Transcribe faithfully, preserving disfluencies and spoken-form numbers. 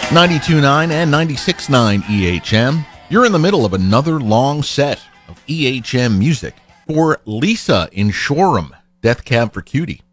ninety-two point nine and ninety-six point nine E H M. You're in the middle of another long set of E H M music for Lisa in Shoreham, Death Cab for Cutie.